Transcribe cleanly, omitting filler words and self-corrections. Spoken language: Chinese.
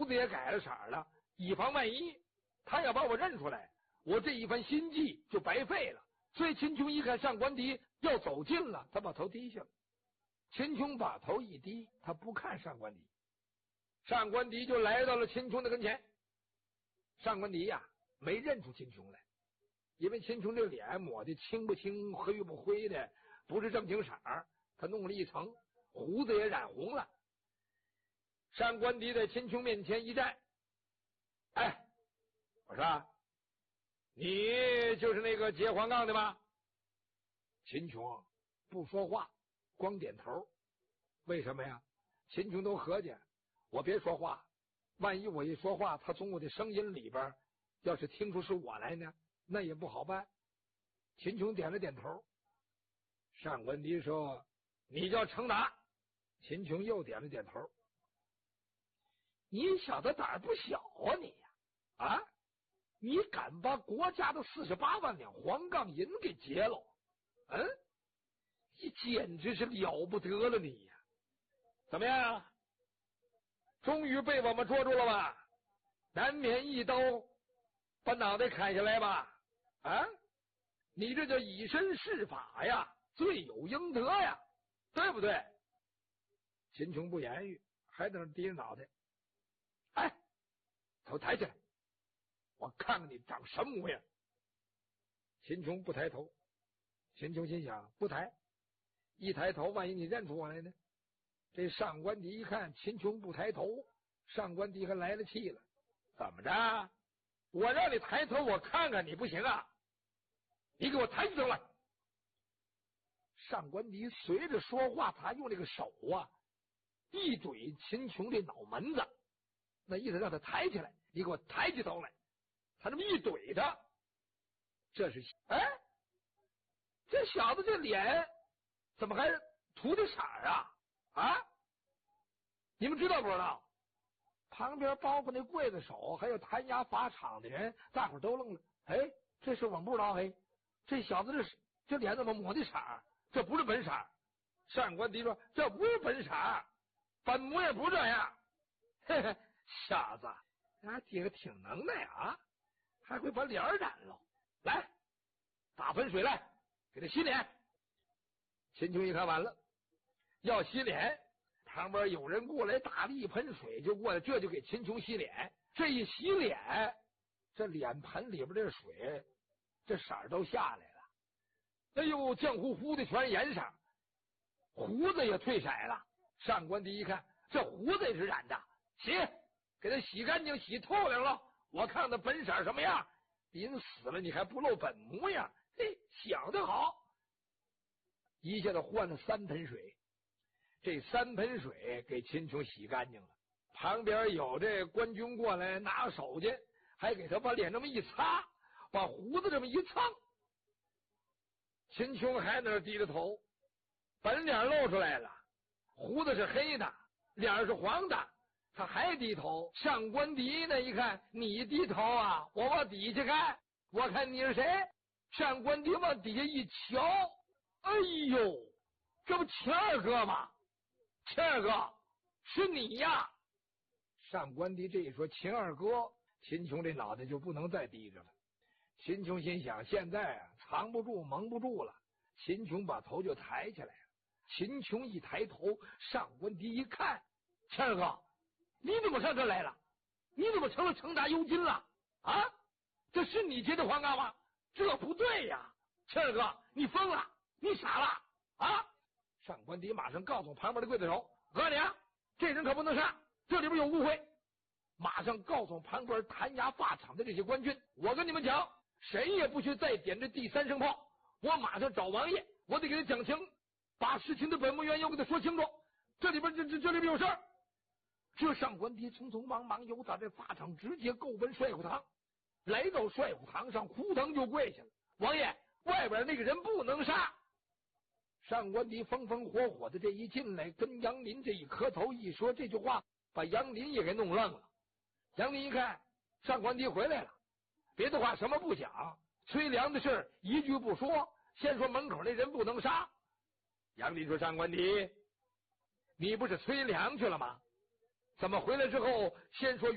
子也改了色了，以防万一，他要把我认出来，我这一番心计就白费了。所以秦琼一看上官迪要走近了，他把头低下了。秦琼把头一低，他不看上官迪，上官迪就来到了秦琼的跟前。上官迪呀，没认出秦琼来，因为秦琼这脸抹的青不青灰不灰的，不是正经色儿，他弄了一层，胡子也染红了。上官迪在秦琼面前一站，哎，我说你就是那个劫黄杠的吗？秦琼不说话，光点头。为什么呀？秦琼都合计，我别说话，万一我一说话，他从我的声音里边要是听出是我来呢，那也不好办。秦琼点了点头。上官迪说，你叫程达。秦琼又点了点头。你小子胆儿不小啊你呀！啊，你敢把国家的48万两黄杠银给劫了？你简直是了不得了你呀！怎么样？终于被我们捉住了吧？难免一刀把脑袋砍下来吧？啊，你这叫以身试法呀，罪有应得呀，对不对？秦琼不言语，还在那低着脑袋。哎，头抬起来，我看看你长什么模样。秦琼不抬头。秦琼心想，不抬，一抬头万一你认出我来呢？这上官迪一看秦琼不抬头，上官迪还来了气了。怎么着？我让你抬头我看看你不行啊？你给我抬起头来。上官迪随着说话，他用这个手啊一怼秦琼这脑门子，那意思让他抬起来，你给我抬起头来。他这么一怼他，这是这小子这脸怎么还涂的色啊？啊，你们知道不知道？旁边包括那刽子手还有弹牙法场的人，大伙都愣了。这事我们不知道。这小子这脸怎么抹的色？这不是本色。上官迪说，这不是本色，本模样不这样。嘿嘿，小子，俺姐个挺能耐啊，还会把脸染了。来，打盆水来，给他洗脸。秦琼一看完了，要洗脸，旁边有人过来打了一盆水就过来，这就给秦琼洗脸。这一洗脸，这脸盆里边这水这色儿都下来了，哎呦，浆糊糊的全颜上，胡子也褪色了。上官迪一看，这胡子也是染的，洗，给他洗干净，洗透亮了，我看他本色什么样。临死了你还不露本模样，嘿，想得好。一下子换了3盆水，这3盆水给秦琼洗干净了。旁边有这官军过来拿手去，还给他把脸这么一擦，把胡子这么一蹭。秦琼还在那低着头，本脸露出来了，胡子是黑的，脸是黄的，他还低头。上官迪呢一看你低头啊，我往底下看，我看你是谁。上官迪往底下一瞧，哎呦，这不秦二哥吗？秦二哥，是你呀！上官迪这一说秦二哥，秦琼这脑袋就不能再低着了。秦琼心想，现在藏不住蒙不住了。秦琼把头就抬起来了。秦琼一抬头，上官迪一看，秦二哥，你怎么上这来了？你怎么成了程达尤金了？啊，这是你劫的黄冈吗？这不对呀！秦二哥，你疯了，你傻了啊！上官迪马上告诉旁边的刽子手，我告诉你啊，这人可不能杀，这里边有误会。马上告诉旁边弹牙法场的这些官军，我跟你们讲，谁也不许再点这第3声炮，我马上找王爷，我得给他讲清，把事情的本末缘由给他说清楚，这里边这里边有事儿。这上官迪匆匆忙忙由打这法场直接够奔帅府堂，来到帅府堂上，扑腾就跪下了。王爷，外边那个人不能杀。上官迪风风火火的这一进来，跟杨林这一磕头一说这句话，把杨林也给弄愣了。杨林一看上官迪回来了，别的话什么不讲，崔良的事一句不说，先说门口那人不能杀。杨林说，上官迪，你不是崔良去了吗？怎么回来之后先说